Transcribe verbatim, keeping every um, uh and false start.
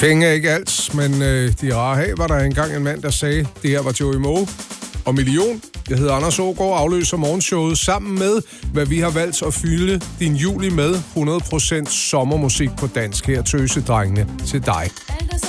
Penge er ikke alt, men øh, de rare have, var der engang en mand, der sagde, det her var Joey Moe og Million. Jeg hedder Anders Aagaard, afløser morgenshowet sammen med, hvad vi har valgt at fylde din juli med hundrede procent sommermusik på dansk. Her Tøsedrengene til dig.